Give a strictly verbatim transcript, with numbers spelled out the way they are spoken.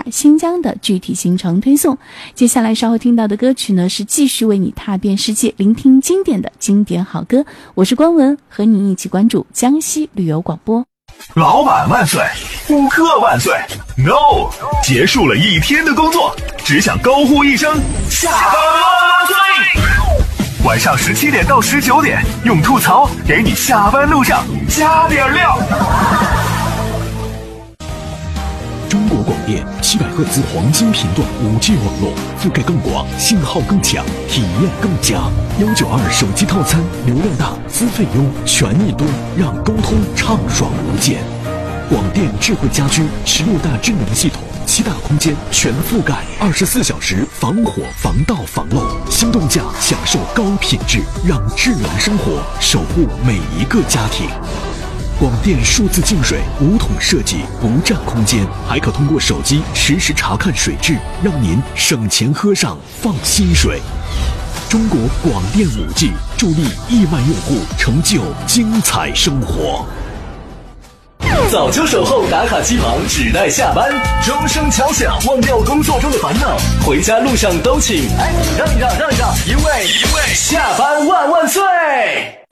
新疆的具体行程推送。接下来稍后听到的歌曲呢，是继续为你踏遍世界，聆听经典的经典好歌。我是关文，和你一起关注江西旅游广播。 老板万岁，顾客万岁 No， 结束了一天的工作，只想高呼一声下班万岁。晚上十七点到十九点，用吐槽给你下班路上加点料。 中国广电七百赫兹黄金频段 五 G 网络，覆盖更广，信号更强，体验更佳。一九二手机套餐，流量大，资费优，权益多，让沟通畅爽无间。广电智慧家居十六大智能系统，七大空间全覆盖，二十四小时防火防盗防漏，心动价享受高品质，让智能生活守护每一个家庭。广电数字净水无桶设计，不占空间，还可通过手机实时查看水质，让您省钱喝上放心水。中国广电 五 G 助力亿万用户成就精彩生活。 早就守候打卡机旁，只待下班，钟声敲响，忘掉工作中的烦恼，回家路上都请哎让一让让一让，因为因为下班万万岁。